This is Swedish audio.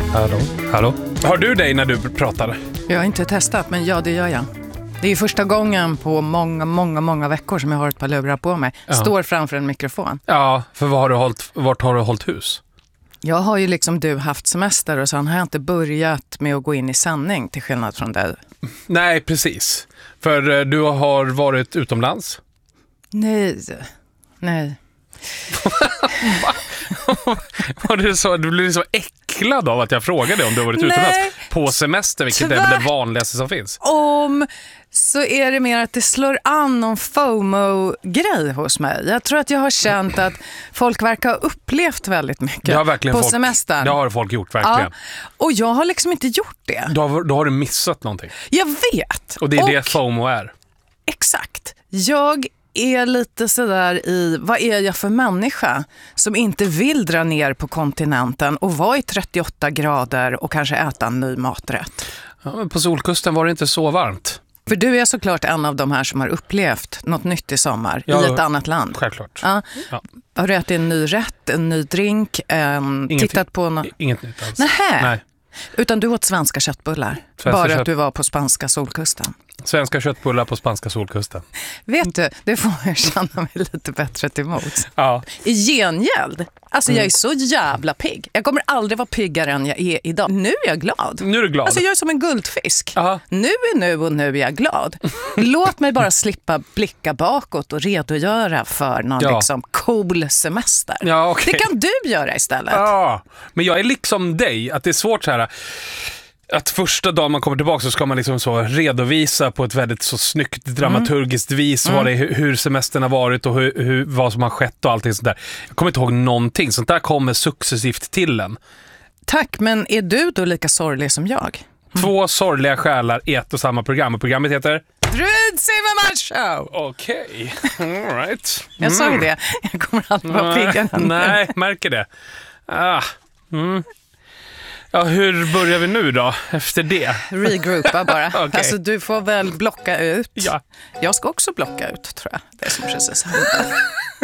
Hallå. Har du dig när du pratar? Jag har inte testat, men ja, det gör jag. Det är första gången på många veckor som jag har ett par lurar på mig. Ja. Står framför en mikrofon. Ja, för vart har du hållit hus? Jag har ju liksom du haft semester och sen har jag inte börjat med att gå in i sändning till skillnad från dig. Nej, precis. För du har varit utomlands. Nej. Du blev så äcklad av att jag frågade om du har varit utomlands på semester, vilket är det vanligaste som finns. Så är det mer att det slår an någon FOMO-grej hos mig. Jag tror att jag har känt att folk verkar ha upplevt väldigt mycket på semestern. Det har folk gjort, verkligen. Ja, och jag har liksom inte gjort det. Då har du missat någonting. Jag vet. Och det är det FOMO är. Exakt. Jag är lite sådär i, vad är jag för människa som inte vill dra ner på kontinenten och vara i 38 grader och kanske äta en ny maträtt? Ja, men på Solkusten var det inte så varmt. För du är såklart en av de här som har upplevt något nytt i sommar i ett annat land. Självklart. Ja. Har du ätit en ny rätt, en ny drink, tittat på Inget nytt alls. Nej. Utan du åt svenska köttbullar. Att du var på spanska Solkusten. Svenska köttbullar på spanska Solkusten. Vet du, det får jag känna mig lite bättre till mots. Ja. I gengäld, alltså jag är så jävla pigg. Jag kommer aldrig vara piggare än jag är idag. Nu är jag glad. Nu är du glad. Alltså jag är som en guldfisk. Aha. Nu är jag glad. Låt mig bara slippa blicka bakåt och redogöra för någon liksom cool semester. Ja, okay. Det kan du göra istället. Ja, men jag är liksom dig, att det är svårt så här. Att första dagen man kommer tillbaka så ska man liksom så redovisa på ett väldigt så snyggt dramaturgiskt vis hur semestern har varit och vad som har skett och allting sånt där. Jag kommer inte ihåg någonting. Sånt där kommer successivt till en. Tack, men är du då lika sorglig som jag? 2 sorgliga själar i ett och samma program. Och programmet heter Ryd Zimmerman Show. Okej, all right. Jag sa ju det. Jag kommer aldrig vara piggare. Nej, märker det. Ja, hur börjar vi nu då efter det? Regroupa bara. Okay. Alltså du får väl blocka ut. Ja. Jag ska också blocka ut, tror jag. Det är som precis händer.